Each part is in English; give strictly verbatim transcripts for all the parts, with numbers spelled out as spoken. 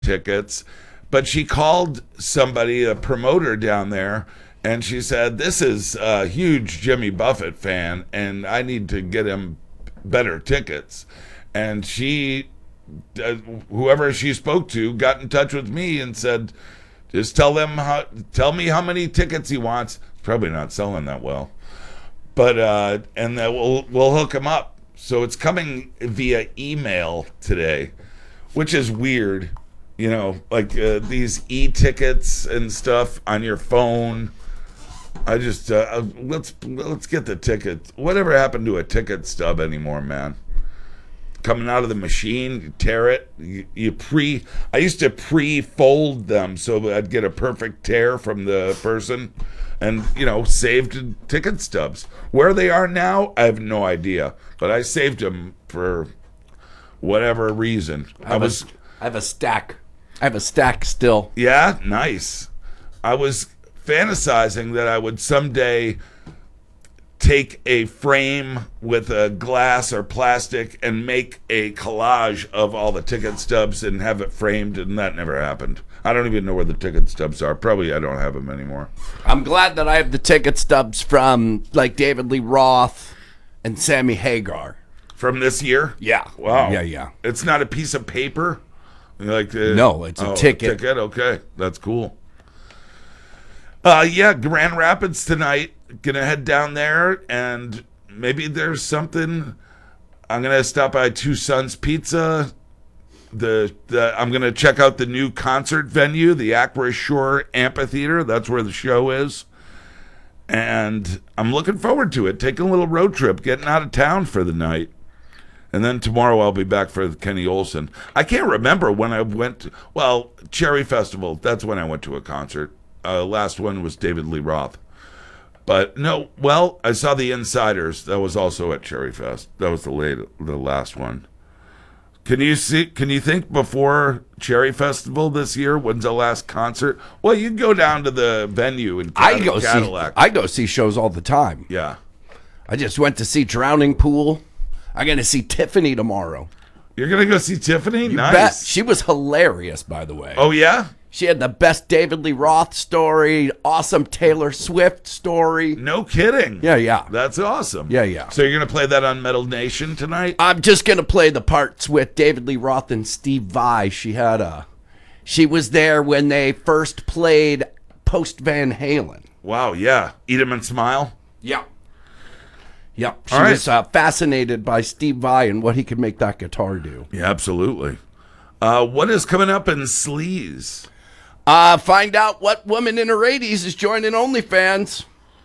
tickets, but she called somebody, a promoter down there, and she said, "This is a huge Jimmy Buffett fan, and I need to get him better tickets." And she, uh, whoever she spoke to, got in touch with me and said, "Just tell them how, tell me how many tickets he wants." It's probably not selling that well, but uh, and that we'll we'll hook him up. So it's coming via email today, which is weird. You know, like uh, these e-tickets and stuff on your phone. I just uh, let's let's get the ticket. Whatever happened to a ticket stub anymore, man? Coming out of the machine, you tear it. You, you pre. I used to pre-fold them so I'd get a perfect tear from the person, and you know, saved ticket stubs. Where they are now, I have no idea. But I saved them for whatever reason. I, I was. A, I have a stack. I have a stack still. Yeah, nice. I was fantasizing that I would someday take a frame with a glass or plastic and make a collage of all the ticket stubs and have it framed, and that never happened. I don't even know where the ticket stubs are. Probably I don't have them anymore. I'm glad that I have the ticket stubs from like David Lee Roth and Sammy Hagar. From this year? Yeah. Wow. Yeah, yeah. It's not a piece of paper? Like uh, no, it's a oh, ticket. A ticket, okay. That's cool. Uh, yeah, Grand Rapids tonight. Gonna head down there, and maybe there's something. I'm gonna stop by Two Sons Pizza. The, the I'm gonna check out the new concert venue, the Aqua Shore Amphitheater. That's where the show is, and I'm looking forward to it. Taking a little road trip, getting out of town for the night. And then tomorrow I'll be back for Kenny Olson. I can't remember when I went to, well, Cherry Festival. That's when I went to a concert. Uh, last one was David Lee Roth. But no, well, I saw the Insiders. That was also at Cherry Fest. That was the late, the last one. Can you see? Can you think before Cherry Festival this year? When's the last concert? Well, you can go down to the venue in I go Cadillac. see. I go see shows all the time. Yeah. I just went to see Drowning Pool. I'm going to see Tiffany tomorrow. You're going to go see Tiffany? You Nice. bet. She was hilarious, by the way. Oh, yeah? She had the best David Lee Roth story, awesome Taylor Swift story. No kidding. Yeah, yeah. That's awesome. Yeah, yeah. So you're going to play that on Metal Nation tonight? I'm just going to play the parts with David Lee Roth and Steve Vai. She had a... She was there when they first played post Van Halen. Wow, yeah. Eat 'em and Smile? Yeah. Yep. She All right. was uh, fascinated by Steve Vai and what he could make that guitar do. Yeah, absolutely. Uh, what is coming up in Sleaze? Uh, find out what woman in her eighties is joining OnlyFans.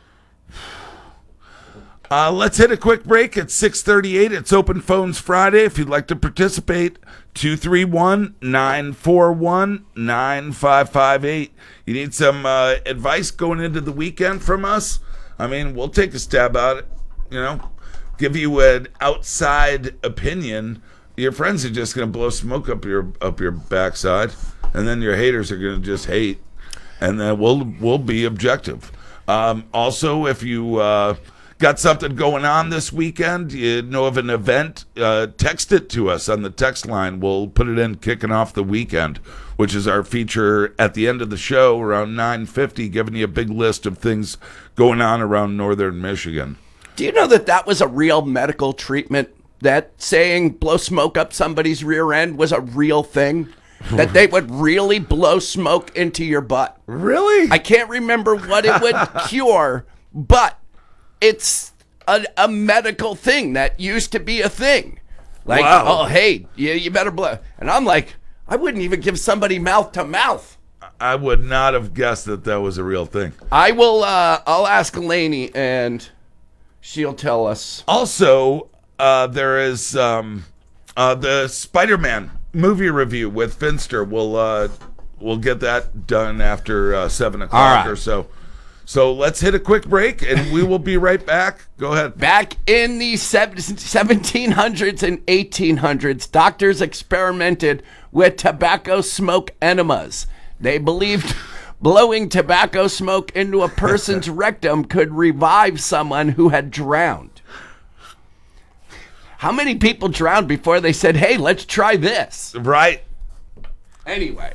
Uh, let's hit a quick break at six thirty-eight. It's Open Phones Friday. If you'd like to participate, two three one, nine four one, nine five five eight. You need some uh, advice going into the weekend from us? I mean, we'll take a stab at it. You know, give you an outside opinion. Your friends are just going to blow smoke up your up your backside, and then your haters are going to just hate, and then we'll we'll be objective. Um, also, if you uh, got something going on this weekend, you know of an event, uh, text it to us on the text line. We'll put it in Kicking Off the Weekend, which is our feature at the end of the show around nine fifty, giving you a big list of things going on around northern Michigan. Do you know that that was a real medical treatment? That saying blow smoke up somebody's rear end was a real thing? That they would really blow smoke into your butt? Really? I can't remember what it would cure, but it's a, a medical thing that used to be a thing. Like, wow. oh, hey, you, you better blow. And I'm like, I wouldn't even give somebody mouth to mouth. I would not have guessed that that was a real thing. I will, uh, I'll ask Lainey and she'll tell us. Also, uh, there is um, uh, the Spider-Man movie review with Finster. We'll uh, we'll get that done after uh, seven o'clock right. or so. So let's hit a quick break, and we will be right back. Go ahead. Back in the seventeen hundreds and eighteen hundreds, doctors experimented with tobacco smoke enemas. They believed blowing tobacco smoke into a person's rectum could revive someone who had drowned. How many people drowned before they said, hey, let's try this? Right. Anyway,